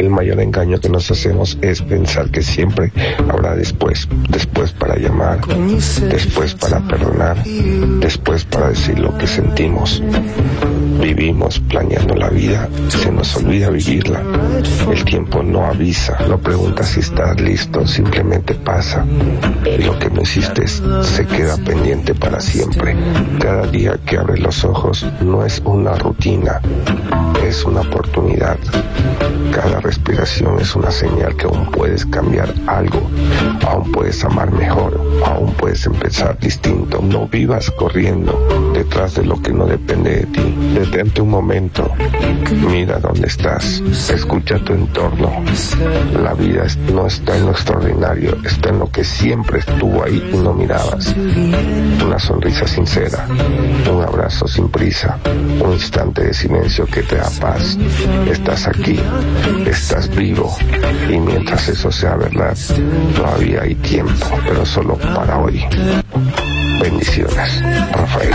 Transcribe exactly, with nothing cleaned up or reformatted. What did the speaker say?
El mayor engaño que nos hacemos es pensar que siempre habrá después, después para llamar, después para perdonar, después para decir lo que sentimos. Vivimos planeando la vida, se nos olvida vivirla. El tiempo no avisa, no pregunta si estás listo, simplemente pasa. Y lo que no hiciste se queda pendiente para siempre. Cada día que abres los ojos no es una rutina, es una oportunidad. Cada respiración es una señal que aún puedes cambiar algo, aún puedes amar mejor, aún puedes empezar distinto. No vivas corriendo detrás de lo que no depende de ti. Detente un momento, mira dónde estás, escucha tu entorno. La vida no está en lo extraordinario, está en lo que siempre estuvo ahí y no mirabas. Una sonrisa sincera, un abrazo sin prisa, un instante de silencio que te da paz. Estás aquí, estás vivo, y mientras eso sea verdad, todavía hay tiempo, pero solo para hoy. Bendiciones, Rafael.